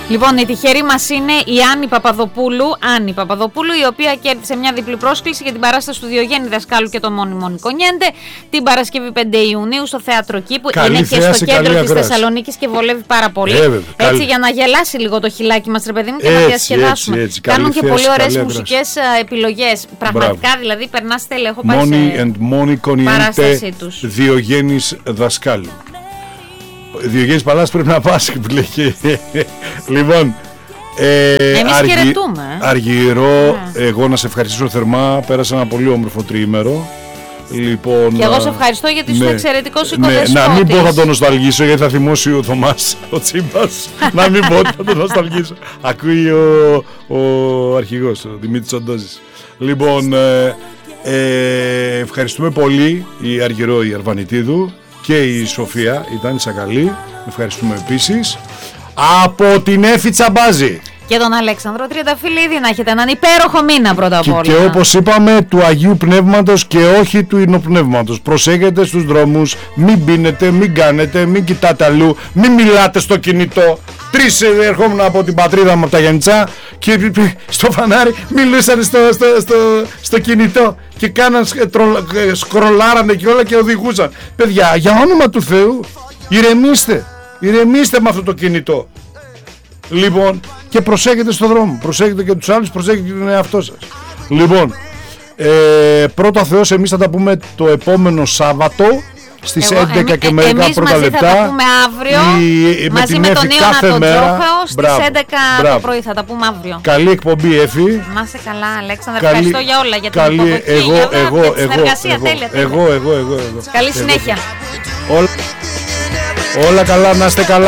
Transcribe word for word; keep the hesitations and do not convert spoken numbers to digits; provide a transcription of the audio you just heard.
Λοιπόν, η τυχερή μας είναι η Άννη Παπαδοπούλου, Άννη Παπαδοπούλου, η οποία κέρδισε μια διπλή πρόσκληση για την παράσταση του Διογέννη Δασκάλου και το μόνιμο Νικονιέντε την Παρασκευή πέντε Ιουνίου στο Θέατρο Κήπου. Καλή είναι θέαση, και στο κέντρο της ακράση. Θεσσαλονίκης και βολεύει πάρα πολύ. Ε, βέβαια, έτσι, καλή. για να γελάσει λίγο το χιλάκι μας, ρε παιδί μου, και Έτσι, να διασκεδάσουμε. έτσι, έτσι. Κάνουν Καλή και θέαση, πολύ ωραίες καλή μουσικές επιλογές. Πραγματικά, Μπράβο. δηλαδή, περνάς τέλεια. Έχω πάει Μόνη σε and μόνη παράστασή Νικονιέντε τους. Διογέννης Δασκάλου. Διογέννης Παλάς πρέπει να πας. Λοιπόν, ε, Εμείς αργυ... χαιρετούμε. Αργυρό, Mm. εγώ να σε ευχαριστήσω θερμά. Πέρασα ένα πολύ όμορφο τριήμερο. Λοιπόν, Και εγώ σε ευχαριστώ γιατί ναι, ήσουν εξαιρετικός ναι, οικοδεσπότης. να μην πω θα τον νοσταλγήσω γιατί θα θυμώσει ο Θωμάς ο Τσίμπας. Να μην πω ότι θα τον νοσταλγήσω. Ακούει ο, ο αρχηγός, ο Δημήτρης Οντόζης. Λοιπόν, ε, ε, ευχαριστούμε πολύ η Αργυρό η Αρβανιτίδου και η Σοφία, ήταν η Σακαλή. Ευχαριστούμε επίσης. Από την Έφη Τσαμπάζη. Και τον Αλέξανδρο Τριανταφυλλίδη, να έχετε έναν υπέροχο μήνα πρώτα απ' Και, όλα. και όπως είπαμε, του Αγίου Πνεύματος και όχι του Ινοπνεύματος. Προσέχετε στους δρόμους, μην πίνετε, μην κάνετε, μην κοιτάτε αλλού, μην μιλάτε στο κινητό. Τρεις ερχόμουν από την πατρίδα μου από τα Γιαννιτσά και στο φανάρι μιλούσαν στο, στο, στο, στο κινητό και κάναν σκρολάρανε και όλα και οδηγούσαν. Παιδιά, για όνομα του Θεού, ηρεμήστε, ηρεμήστε με αυτό το κινητό. Λοιπόν, και προσέχετε στον δρόμο, προσέχετε και τους άλλους, προσέχετε και τον εαυτό σας. Λοιπόν, ε, πρώτα Θεός, εμείς θα τα πούμε το επόμενο Σάββατο στις Εγώ, έντεκα εμεί, και μερικά εμείς πρώτα μαζί λεπτά. θα τα πούμε αύριο, η, μαζί με, με τον Εφη Ιωνα κάθε τον μέρα. Τζόχαο στις Μπράβο, έντεκα μπράβο. το πρωί, θα τα πούμε αύριο. Καλή εκπομπή, Εφη. Να είσαι καλά, Αλέξανδρα, Καλή, ευχαριστώ για όλα, για την καλή, υποδοχή, εγώ, για, όλα, εγώ, για τη εγώ, συνεργασία, εγώ, τέλεια, τέλεια. εγώ, εγώ, εγώ, εγώ. Καλή Εγώ. συνέχεια. Όλα, όλα καλά, να είστε καλά.